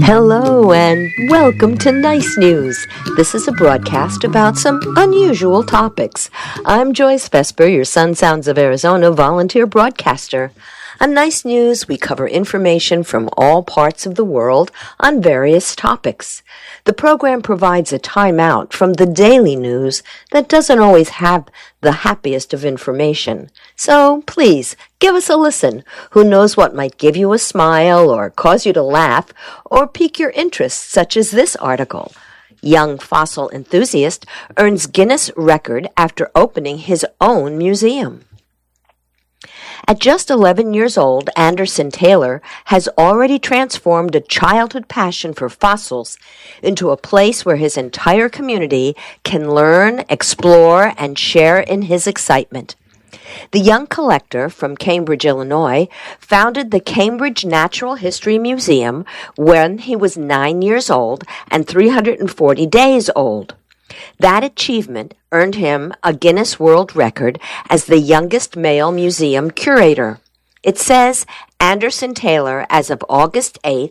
Hello and welcome to Nice News. This is a broadcast about some unusual topics. I'm Joyce Vesper, your Sun Sounds of Arizona volunteer broadcaster. On Nice News, we cover information from all parts of the world on various topics. The program provides a timeout from the daily news that doesn't always have the happiest of information. So please, give us a listen. Who knows what might give you a smile or cause you to laugh or pique your interest, such as this article. Young fossil enthusiast earns Guinness record after opening his own museum. At just 11 years old, Anderson Taylor has already transformed a childhood passion for fossils into a place where his entire community can learn, explore, and share in his excitement. The young collector from Cambridge, Illinois, founded the Cambridge Natural History Museum when he was 9 years old and 340 days old. That achievement earned him a Guinness World Record as the youngest male museum curator. It says Anderson Taylor, as of August 8th,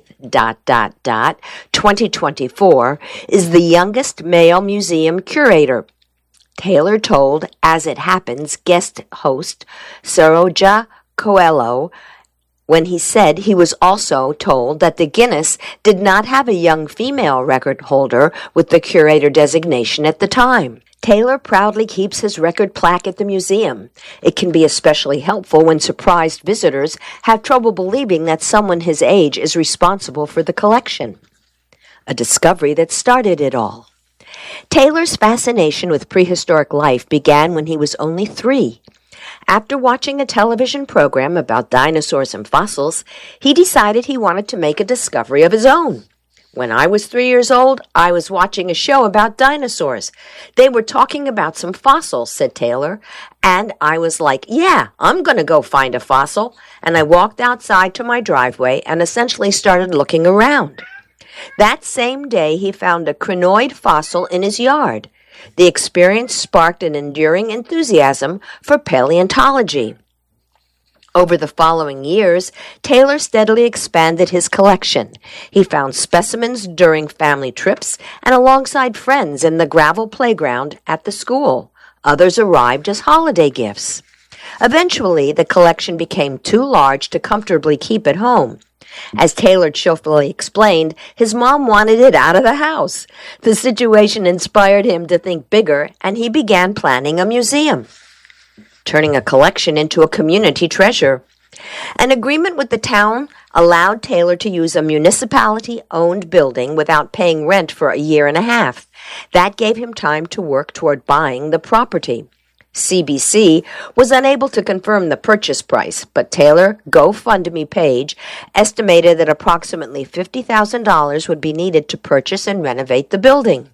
2024, is the youngest male museum curator. Taylor told As It Happens guest host Saroja Coelho when he said he was also told that the Guinness did not have a young female record holder with the curator designation at the time. Taylor proudly keeps his record plaque at the museum. It can be especially helpful when surprised visitors have trouble believing that someone his age is responsible for the collection. A discovery that started it all. Taylor's fascination with prehistoric life began when he was only 3. After watching a television program about dinosaurs and fossils, he decided he wanted to make a discovery of his own. When I was 3 years old, I was watching a show about dinosaurs. They were talking about some fossils, said Taylor, and I was like, yeah, I'm going to go find a fossil. And I walked outside to my driveway and essentially started looking around. That same day, he found a crinoid fossil in his yard. The experience sparked an enduring enthusiasm for paleontology. Over the following years, Taylor steadily expanded his collection. He found specimens during family trips and alongside friends in the gravel playground at the school. Others arrived as holiday gifts. Eventually, the collection became too large to comfortably keep at home. As Taylor cheerfully explained, his mom wanted it out of the house. The situation inspired him to think bigger, and he began planning a museum, turning a collection into a community treasure. An agreement with the town allowed Taylor to use a municipality-owned building without paying rent for a year and a half. That gave him time to work toward buying the property. CBC was unable to confirm the purchase price, but Taylor GoFundMe page estimated that approximately $50,000 would be needed to purchase and renovate the building.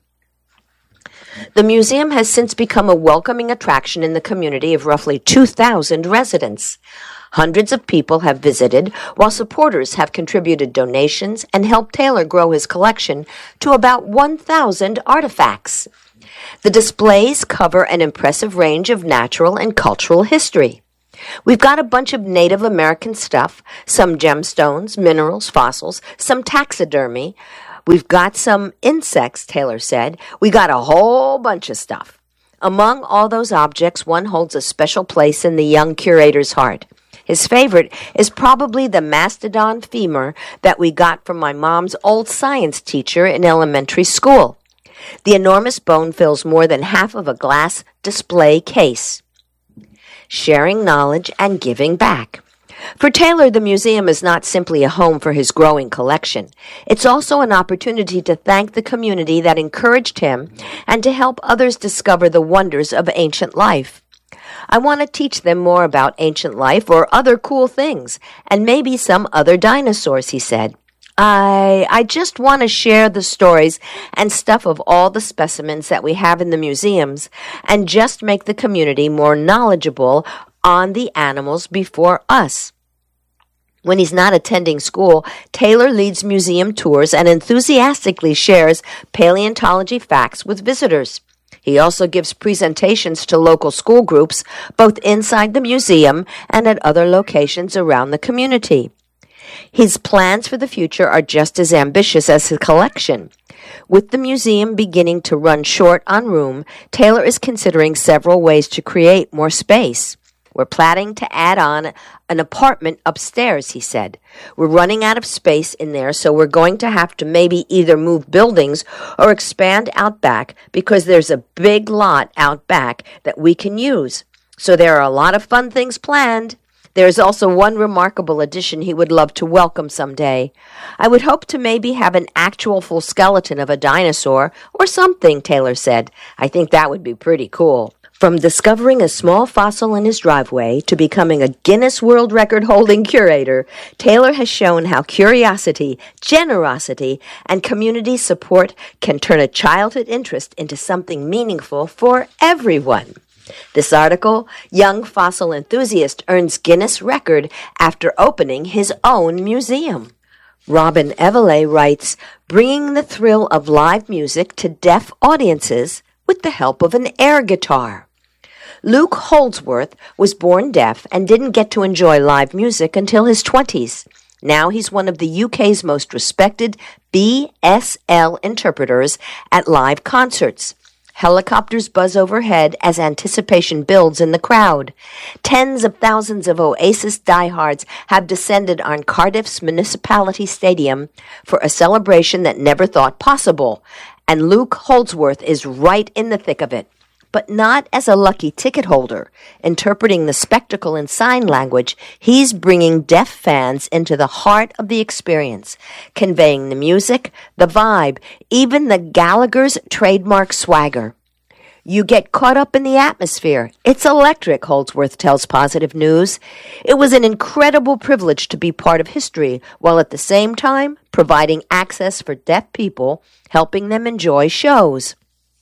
The museum has since become a welcoming attraction in the community of roughly 2,000 residents. Hundreds of people have visited, while supporters have contributed donations and helped Taylor grow his collection to about 1,000 artifacts. The displays cover an impressive range of natural and cultural history. We've got a bunch of Native American stuff, some gemstones, minerals, fossils, some taxidermy. We've got some insects, Taylor said. We got a whole bunch of stuff. Among all those objects, one holds a special place in the young curator's heart. His favorite is probably the mastodon femur that we got from my mom's old science teacher in elementary school. The enormous bone fills more than half of a glass display case. Sharing knowledge and giving back. For Taylor, the museum is not simply a home for his growing collection. It's also an opportunity to thank the community that encouraged him and to help others discover the wonders of ancient life. I want to teach them more about ancient life or other cool things, and maybe some other dinosaurs, he said. I just want to share the stories and stuff of all the specimens that we have in the museums and just make the community more knowledgeable on the animals before us. When he's not attending school, Taylor leads museum tours and enthusiastically shares paleontology facts with visitors. He also gives presentations to local school groups, both inside the museum and at other locations around the community. His plans for the future are just as ambitious as his collection. With the museum beginning to run short on room, Taylor is considering several ways to create more space. We're planning to add on an apartment upstairs, he said. We're running out of space in there, so we're going to have to maybe either move buildings or expand out back because there's a big lot out back that we can use. So there are a lot of fun things planned. There is also one remarkable addition he would love to welcome someday. I would hope to maybe have an actual full skeleton of a dinosaur or something, Taylor said. I think that would be pretty cool. From discovering a small fossil in his driveway to becoming a Guinness World Record-holding curator, Taylor has shown how curiosity, generosity, and community support can turn a childhood interest into something meaningful for everyone. This article, Young Fossil Enthusiast Earns Guinness Record After Opening His Own Museum. Robin Evele writes, bringing the thrill of live music to deaf audiences with the help of an air guitar. Luke Holdsworth was born deaf and didn't get to enjoy live music until his 20s. Now he's one of the UK's most respected BSL interpreters at live concerts. Helicopters buzz overhead as anticipation builds in the crowd. Tens of thousands of Oasis diehards have descended on Cardiff's Municipality Stadium for a celebration that never thought possible. And Luke Holdsworth is right in the thick of it. But not as a lucky ticket holder. Interpreting the spectacle in sign language, he's bringing deaf fans into the heart of the experience, conveying the music, the vibe, even the Gallagher's trademark swagger. You get caught up in the atmosphere. It's electric, Holdsworth tells Positive News. It was an incredible privilege to be part of history, while at the same time providing access for deaf people, helping them enjoy shows.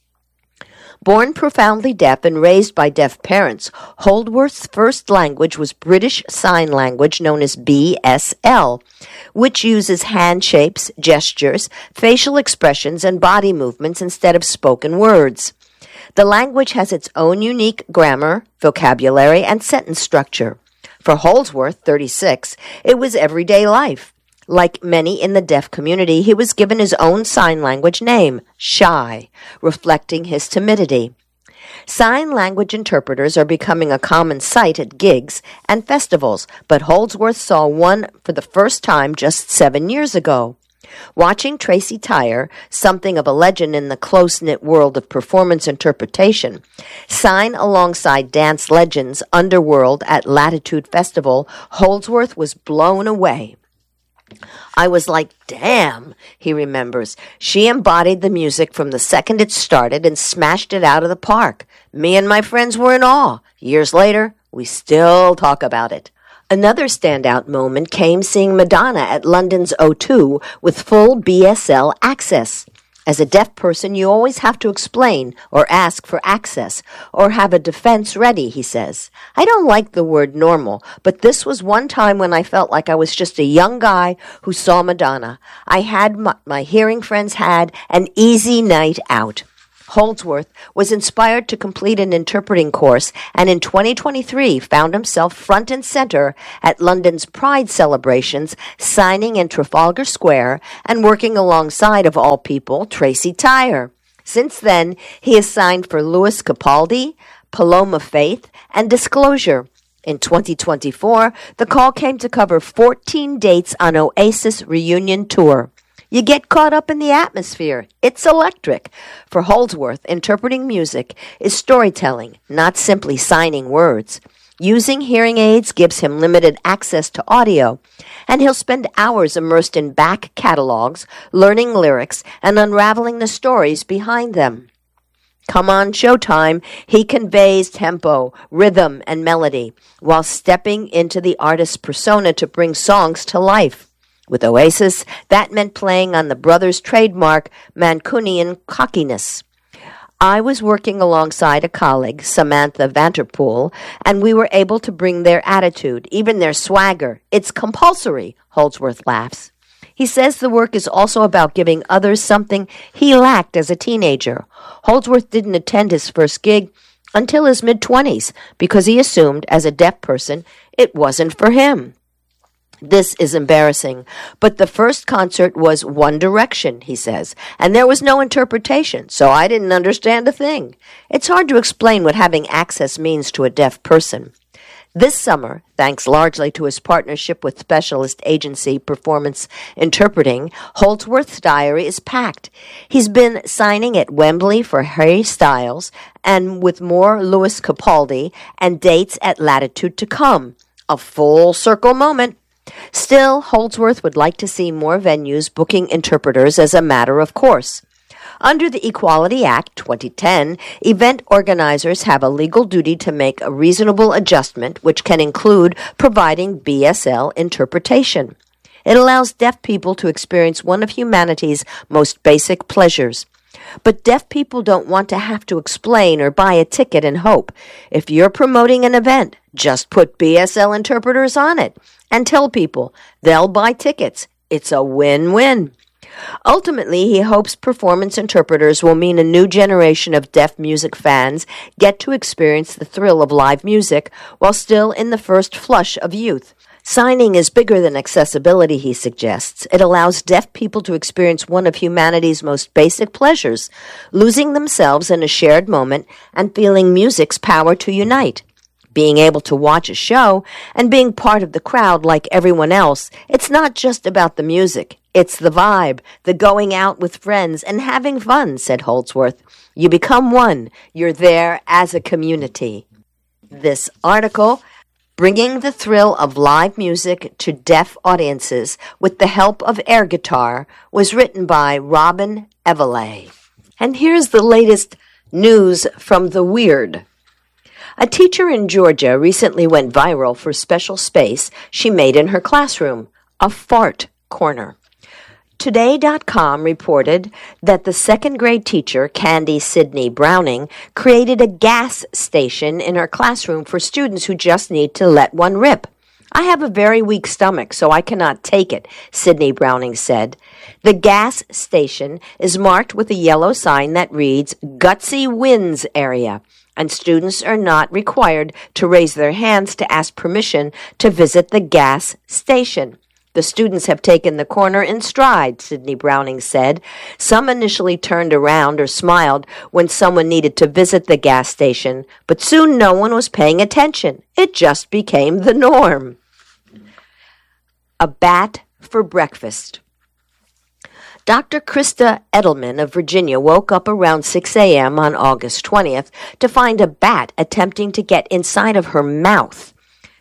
Born profoundly deaf and raised by deaf parents, Holdsworth's first language was British Sign Language known as BSL, which uses hand shapes, gestures, facial expressions, and body movements instead of spoken words. The language has its own unique grammar, vocabulary, and sentence structure. For Holdsworth, 36, it was everyday life. Like many in the deaf community, he was given his own sign language name, Shy, reflecting his timidity. Sign language interpreters are becoming a common sight at gigs and festivals, but Holdsworth saw one for the first time just 7 years ago. Watching Tracy Tyre, something of a legend in the close-knit world of performance interpretation, sign alongside dance legends Underworld at Latitude Festival, Holdsworth was blown away. I was like, damn, he remembers. She embodied the music from the second it started and smashed it out of the park. Me and my friends were in awe. Years later, we still talk about it. Another standout moment came seeing Madonna at London's O2 with full BSL access. As a deaf person, you always have to explain or ask for access or have a defense ready, he says. I don't like the word normal, but this was one time when I felt like I was just a young guy who saw Madonna. I had my hearing friends had an easy night out. Holdsworth was inspired to complete an interpreting course and in 2023 found himself front and center at London's Pride celebrations, signing in Trafalgar Square and working alongside, of all people, Tracy Tyre. Since then, he has signed for Lewis Capaldi, Paloma Faith, and Disclosure. In 2024, the call came to cover 14 dates on Oasis reunion tour. You get caught up in the atmosphere. It's electric. For Holdsworth, interpreting music is storytelling, not simply signing words. Using hearing aids gives him limited access to audio, and he'll spend hours immersed in back catalogs, learning lyrics, and unraveling the stories behind them. Come on Showtime, he conveys tempo, rhythm, and melody, while stepping into the artist's persona to bring songs to life. With Oasis, that meant playing on the brothers' trademark Mancunian cockiness. I was working alongside a colleague, Samantha Vanterpool, and we were able to bring their attitude, even their swagger. It's compulsory, Holdsworth laughs. He says the work is also about giving others something he lacked as a teenager. Holdsworth didn't attend his first gig until his mid-20s because he assumed, as a deaf person, it wasn't for him. This is embarrassing, but the first concert was One Direction, he says, and there was no interpretation, so I didn't understand a thing. It's hard to explain what having access means to a deaf person. This summer, thanks largely to his partnership with specialist agency Performance Interpreting, Holdsworth's diary is packed. He's been signing at Wembley for Harry Styles and with more Lewis Capaldi and dates at Latitude to come. A full circle moment. Still, Holdsworth would like to see more venues booking interpreters as a matter of course. Under the Equality Act 2010, event organizers have a legal duty to make a reasonable adjustment, which can include providing BSL interpretation. It allows deaf people to experience one of humanity's most basic pleasures. But deaf people don't want to have to explain or buy a ticket and hope. If you're promoting an event, just put BSL interpreters on it and tell people they'll buy tickets. It's a win-win. Ultimately, he hopes performance interpreters will mean a new generation of deaf music fans get to experience the thrill of live music while still in the first flush of youth. Signing is bigger than accessibility, he suggests. It allows deaf people to experience one of humanity's most basic pleasures, losing themselves in a shared moment and feeling music's power to unite. Being able to watch a show and being part of the crowd like everyone else, it's not just about the music. It's the vibe, the going out with friends and having fun, said Holdsworth. You become one. You're there as a community. This article, Bringing the Thrill of Live Music to Deaf Audiences with the Help of Air Guitar, was written by Robin Evelay. And here's the latest news from the weird. A teacher in Georgia recently went viral for special space she made in her classroom, a fart corner. Today.com reported that the second-grade teacher, Candy Sidney Browning, created a gas station in her classroom for students who just need to let one rip. I have a very weak stomach, so I cannot take it, Sidney Browning said. The gas station is marked with a yellow sign that reads, Gutsy Wins Area, and students are not required to raise their hands to ask permission to visit the gas station. The students have taken the corner in stride, Sidney Browning said. Some initially turned around or smiled when someone needed to visit the gas station, but soon no one was paying attention. It just became the norm. A bat for breakfast. Dr. Krista Edelman of Virginia woke up around 6 a.m. on August 20th to find a bat attempting to get inside of her mouth.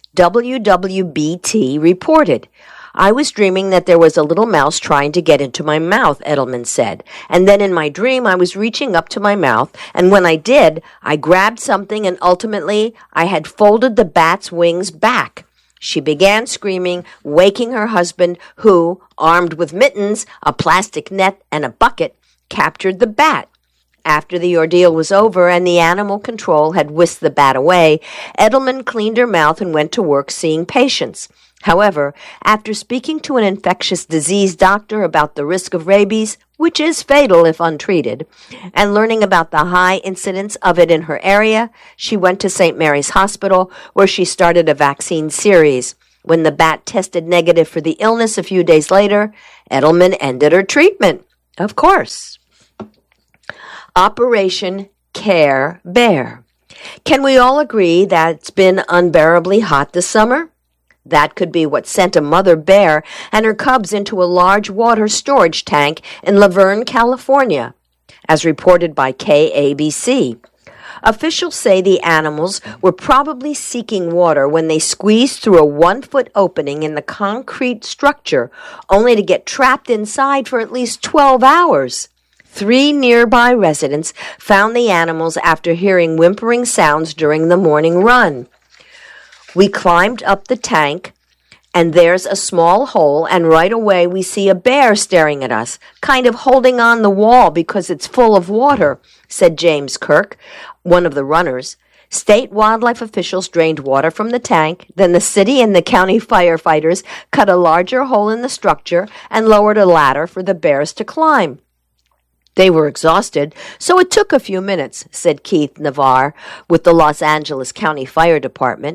WWBT reported. I was dreaming that there was a little mouse trying to get into my mouth, Edelman said. And then in my dream, I was reaching up to my mouth, and when I did, I grabbed something and ultimately I had folded the bat's wings back. She began screaming, waking her husband, who, armed with mittens, a plastic net, and a bucket, captured the bat. After the ordeal was over and the animal control had whisked the bat away, Edelman cleaned her mouth and went to work seeing patients. However, after speaking to an infectious disease doctor about the risk of rabies, which is fatal if untreated, and learning about the high incidence of it in her area, she went to St. Mary's Hospital, where she started a vaccine series. When the bat tested negative for the illness a few days later, Edelman ended her treatment. Of course. Operation Care Bear. Can we all agree that it's been unbearably hot this summer? That could be what sent a mother bear and her cubs into a large water storage tank in Laverne, California, as reported by KABC. Officials say the animals were probably seeking water when they squeezed through a 1-foot opening in the concrete structure, only to get trapped inside for at least 12 hours. 3 nearby residents found the animals after hearing whimpering sounds during the morning run. We climbed up the tank, and there's a small hole, and right away we see a bear staring at us, kind of holding on the wall because it's full of water, said James Kirk, one of the runners. State wildlife officials drained water from the tank, then the city and the county firefighters cut a larger hole in the structure and lowered a ladder for the bears to climb. They were exhausted, so it took a few minutes, said Keith Navarre with the Los Angeles County Fire Department.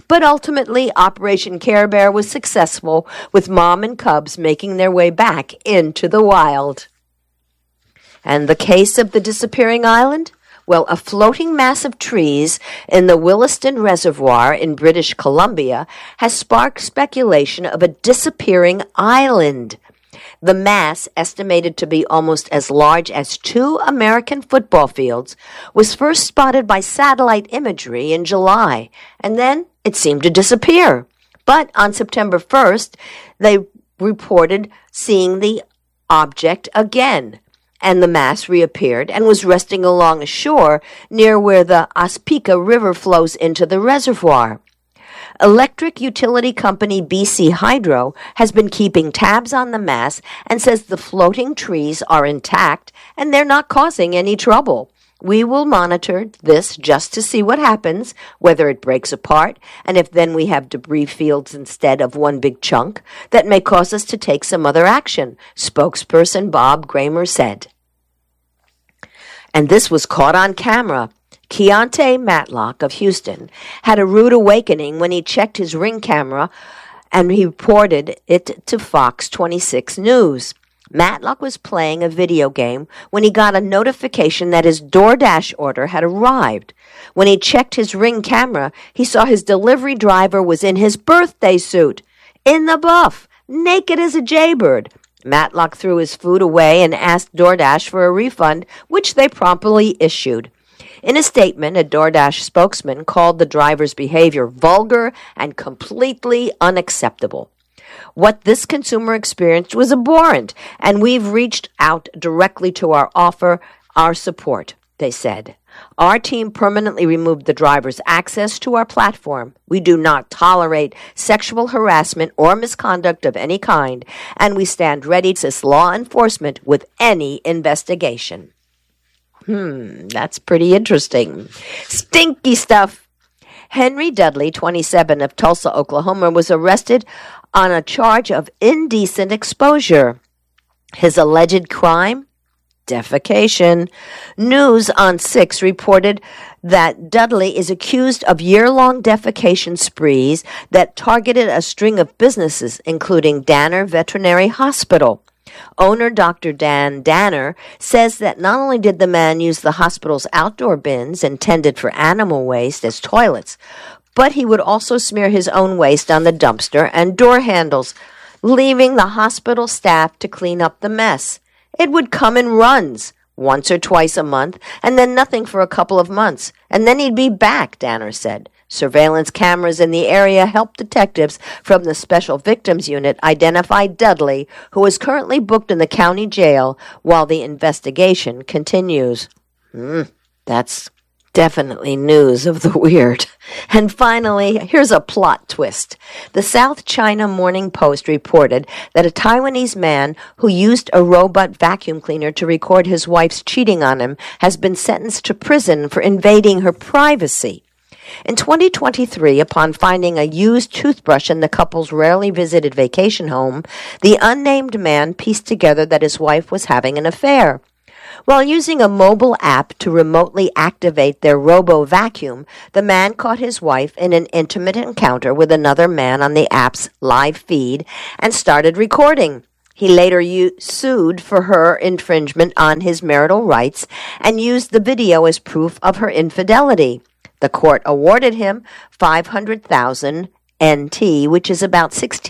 But ultimately, Operation Care Bear was successful, with Mom and cubs making their way back into the wild. And the case of the disappearing island? Well, a floating mass of trees in the Williston Reservoir in British Columbia has sparked speculation of a disappearing island. The mass, estimated to be almost as large as 2 American football fields, was first spotted by satellite imagery in July, and then it seemed to disappear. But on September 1st, they reported seeing the object again, and the mass reappeared and was resting along a shore near where the Ospika River flows into the reservoir. Electric utility company BC Hydro has been keeping tabs on the mass and says the floating trees are intact and they're not causing any trouble. We will monitor this just to see what happens, whether it breaks apart, and if then we have debris fields instead of one big chunk, that may cause us to take some other action, spokesperson Bob Kramer said. And this was caught on camera. Keontae Matlock of Houston had a rude awakening when he checked his Ring camera and he reported it to Fox 26 News. Matlock was playing a video game when he got a notification that his DoorDash order had arrived. When he checked his Ring camera, he saw his delivery driver was in his birthday suit, in the buff, naked as a jaybird. Matlock threw his food away and asked DoorDash for a refund, which they promptly issued. In a statement, a DoorDash spokesman called the driver's behavior vulgar and completely unacceptable. What this consumer experienced was abhorrent, and we've reached out directly to offer our support, they said. Our team permanently removed the driver's access to our platform. We do not tolerate sexual harassment or misconduct of any kind, and we stand ready to assist law enforcement with any investigation. That's pretty interesting. Stinky stuff. Henry Dudley, 27, of Tulsa, Oklahoma, was arrested on a charge of indecent exposure. His alleged crime? Defecation. News on 6 reported that Dudley is accused of year-long defecation sprees that targeted a string of businesses, including Danner Veterinary Hospital. Owner Dr. Dan Danner says that not only did the man use the hospital's outdoor bins intended for animal waste as toilets, but he would also smear his own waste on the dumpster and door handles, leaving the hospital staff to clean up the mess. It would come in runs, once or twice a month, and then nothing for a couple of months, and then he'd be back, Danner said. Surveillance cameras in the area helped detectives from the Special Victims Unit identify Dudley, who is currently booked in the county jail while the investigation continues. That's definitely news of the weird. And finally, here's a plot twist. The South China Morning Post reported that a Taiwanese man who used a robot vacuum cleaner to record his wife's cheating on him has been sentenced to prison for invading her privacy. In 2023, upon finding a used toothbrush in the couple's rarely visited vacation home, the unnamed man pieced together that his wife was having an affair. While using a mobile app to remotely activate their robo-vacuum, the man caught his wife in an intimate encounter with another man on the app's live feed and started recording. He later sued for her infringement on his marital rights and used the video as proof of her infidelity. The court awarded him $500,000 NT, which is about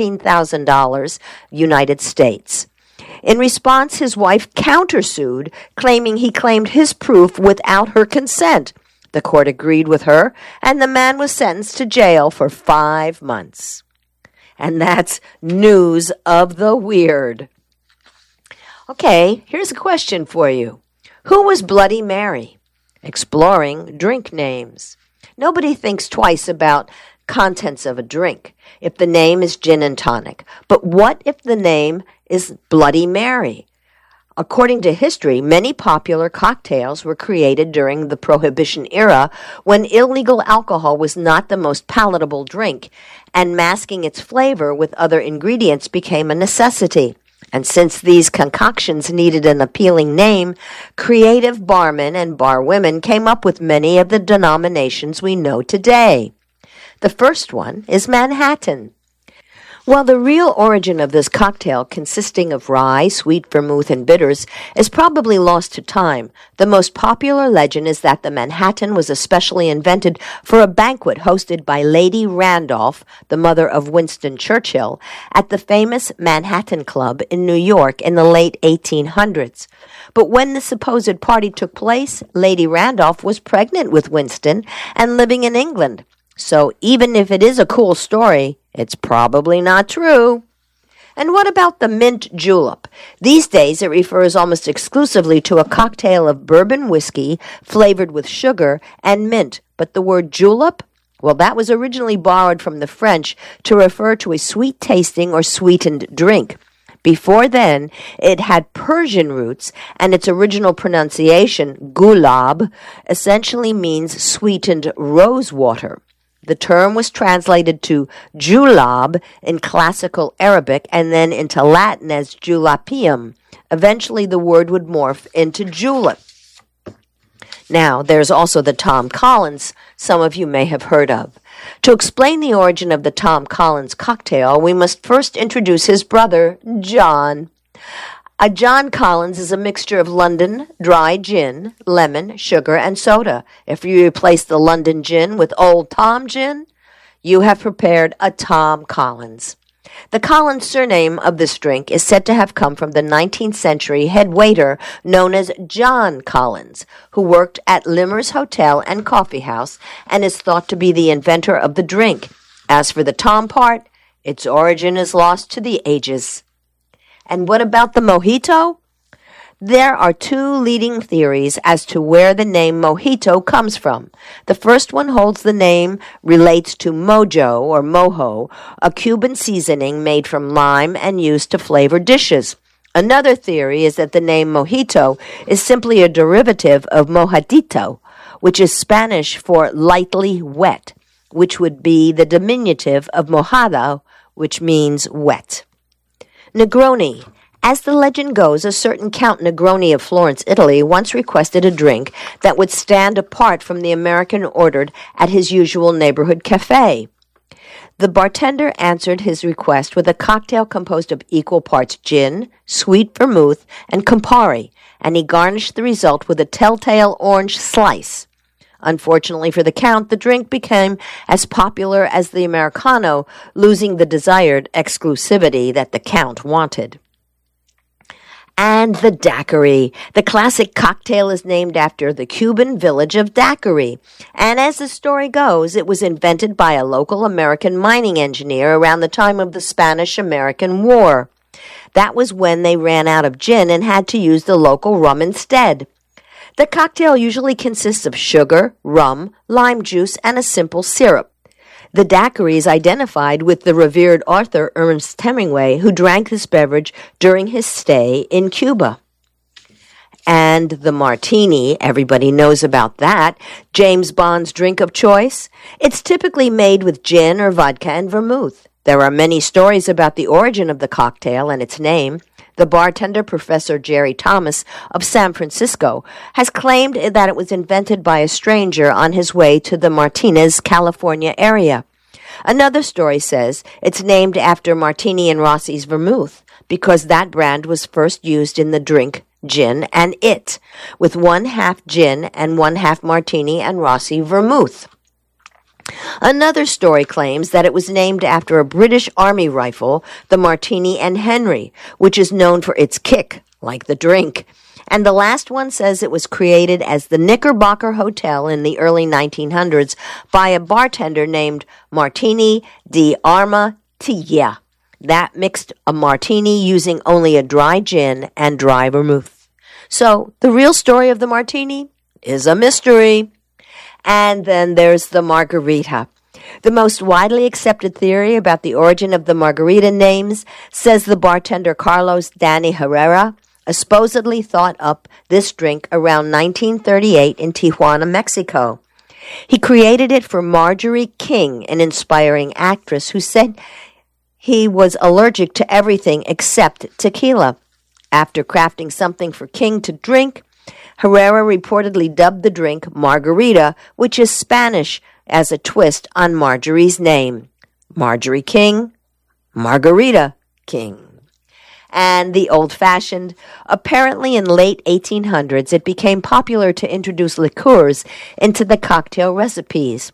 $16,000 United States. In response, his wife countersued, claiming he claimed his proof without her consent. The court agreed with her, and the man was sentenced to jail for 5 months. And that's news of the weird. Okay, here's a question for you. Who was Bloody Mary? Exploring drink names. Nobody thinks twice about contents of a drink if the name is gin and tonic. But what if the name is Bloody Mary? According to history, many popular cocktails were created during the Prohibition era when illegal alcohol was not the most palatable drink, and masking its flavor with other ingredients became a necessity. And since these concoctions needed an appealing name, creative barmen and barwomen came up with many of the denominations we know today. The first one is Manhattan. While the real origin of this cocktail, consisting of rye, sweet vermouth, and bitters, is probably lost to time, the most popular legend is that the Manhattan was especially invented for a banquet hosted by Lady Randolph, the mother of Winston Churchill, at the famous Manhattan Club in New York in the late 1800s. But when the supposed party took place, Lady Randolph was pregnant with Winston and living in England. So even if it is a cool story, it's probably not true. And what about the mint julep? These days it refers almost exclusively to a cocktail of bourbon whiskey flavored with sugar and mint. But the word julep? Well, that was originally borrowed from the French to refer to a sweet-tasting or sweetened drink. Before then, it had Persian roots, and its original pronunciation, gulab, essentially means sweetened rose water. The term was translated to julab in classical Arabic and then into Latin as julapium. Eventually, the word would morph into julep. Now, there's also the Tom Collins, some of you may have heard of. To explain the origin of the Tom Collins cocktail, we must first introduce his brother, John. A John Collins is a mixture of London dry gin, lemon, sugar, and soda. If you replace the London gin with Old Tom gin, you have prepared a Tom Collins. The Collins surname of this drink is said to have come from the 19th century head waiter known as John Collins, who worked at Limmer's Hotel and Coffee House and is thought to be the inventor of the drink. As for the Tom part, its origin is lost to the ages. And what about the mojito? There are two leading theories as to where the name mojito comes from. The first one holds the name relates to mojo or mojo, a Cuban seasoning made from lime and used to flavor dishes. Another theory is that the name mojito is simply a derivative of mojadito, which is Spanish for lightly wet, which would be the diminutive of mojado, which means wet. Negroni. As the legend goes, a certain Count Negroni of Florence, Italy, once requested a drink that would stand apart from the American ordered at his usual neighborhood cafe. The bartender answered his request with a cocktail composed of equal parts gin, sweet vermouth, and Campari, and he garnished the result with a telltale orange slice. Unfortunately for the Count, the drink became as popular as the Americano, losing the desired exclusivity that the Count wanted. And the daiquiri. The classic cocktail is named after the Cuban village of Daiquiri. And as the story goes, it was invented by a local American mining engineer around the time of the Spanish-American War. That was when they ran out of gin and had to use the local rum instead. The cocktail usually consists of sugar, rum, lime juice, and a simple syrup. The daiquiri is identified with the revered author Ernest Hemingway, who drank this beverage during his stay in Cuba. And the martini, everybody knows about that, James Bond's drink of choice. It's typically made with gin or vodka and vermouth. There are many stories about the origin of the cocktail and its name. The bartender, Professor Jerry Thomas of San Francisco, has claimed that it was invented by a stranger on his way to the Martinez, California area. Another story says it's named after Martini and Rossi's vermouth because that brand was first used in the drink gin and it, with 1/2 gin and 1/2 Martini and Rossi vermouth. Another story claims that it was named after a British Army rifle, the Martini and Henry, which is known for its kick, like the drink. And the last one says it was created as the Knickerbocker Hotel in the early 1900s by a bartender named Martini di Armatilla. That mixed a martini using only a dry gin and dry vermouth. So the real story of the martini is a mystery. And then there's the margarita. The most widely accepted theory about the origin of the margarita names says the bartender Carlos Danny Herrera supposedly thought up this drink around 1938 in Tijuana, Mexico. He created it for Marjorie King, an inspiring actress who said he was allergic to everything except tequila. After crafting something for King to drink, Herrera reportedly dubbed the drink Margarita, which is Spanish as a twist on Marjorie's name. Marjorie King, Margarita King. And the old-fashioned. Apparently in late 1800s, it became popular to introduce liqueurs into the cocktail recipes.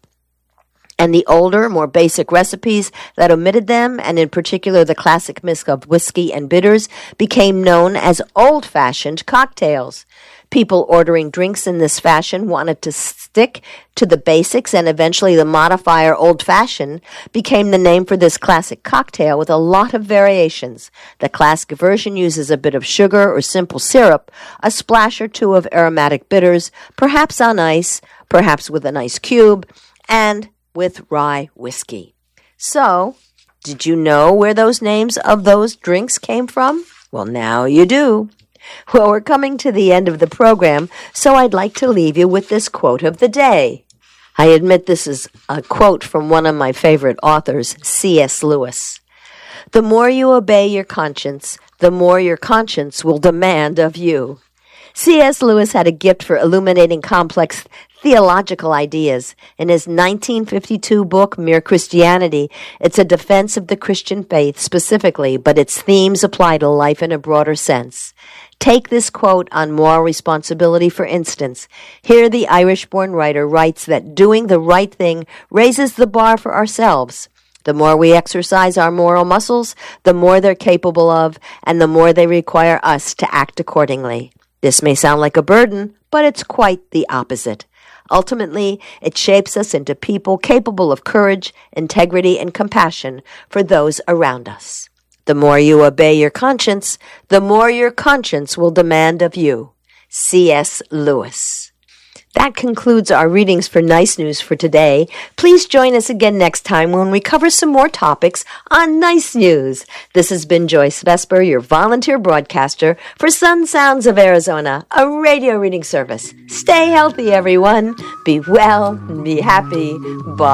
And the older, more basic recipes that omitted them, and in particular the classic mix of whiskey and bitters, became known as old-fashioned cocktails. People ordering drinks in this fashion wanted to stick to the basics, and eventually the modifier old-fashioned became the name for this classic cocktail with a lot of variations. The classic version uses a bit of sugar or simple syrup, a splash or two of aromatic bitters, perhaps on ice, perhaps with an ice cube, and with rye whiskey. So, did you know where those names of those drinks came from? Well, now you do. Well, we're coming to the end of the program, so I'd like to leave you with this quote of the day. I admit this is a quote from one of my favorite authors, C.S. Lewis. The more you obey your conscience, the more your conscience will demand of you. C.S. Lewis had a gift for illuminating complex theological ideas. In his 1952 book, Mere Christianity, it's a defense of the Christian faith specifically, but its themes apply to life in a broader sense. Take this quote on moral responsibility, for instance. Here the Irish-born writer writes that doing the right thing raises the bar for ourselves. The more we exercise our moral muscles, the more they're capable of, and the more they require us to act accordingly. This may sound like a burden, but it's quite the opposite. Ultimately, it shapes us into people capable of courage, integrity, and compassion for those around us. The more you obey your conscience, the more your conscience will demand of you. C.S. Lewis. That concludes our readings for Nice News for today. Please join us again next time when we cover some more topics on Nice News. This has been Joyce Vesper, your volunteer broadcaster for Sun Sounds of Arizona, a radio reading service. Stay healthy, everyone. Be well and be happy. Bye.